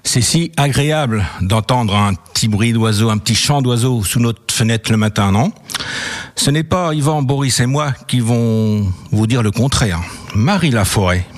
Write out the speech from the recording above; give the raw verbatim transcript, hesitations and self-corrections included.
C'est si agréable d'entendre un petit bruit d'oiseau, un petit chant d'oiseau sous notre fenêtre le matin, non? Ce n'est pas Yvan, Boris et moi qui vont vous dire le contraire. Marie Laforêt